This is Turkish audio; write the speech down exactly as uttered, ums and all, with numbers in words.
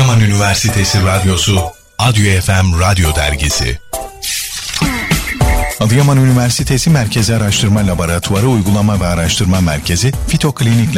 Adıyaman Üniversitesi Radyosu, Adyo F M Radyo Dergisi. Adıyaman Üniversitesi Merkezi Araştırma Laboratuvarı Uygulama ve Araştırma Merkezi, Fitoklinik